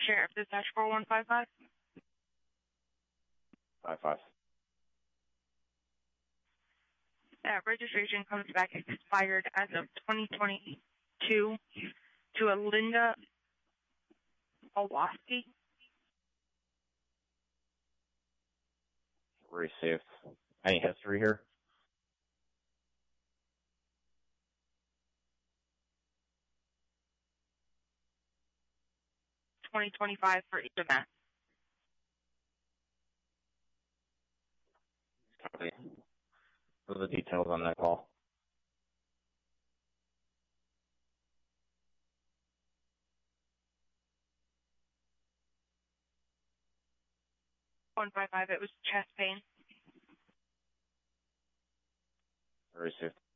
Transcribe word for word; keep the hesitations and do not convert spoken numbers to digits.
Sheriff, dispatch four one five five. Five five. That registration comes back expired as of twenty twenty-two to a Linda Owoski. Received. Any history here? twenty twenty-five for each event. Copy. What are the details on that call? one five five, it was chest pain. Received.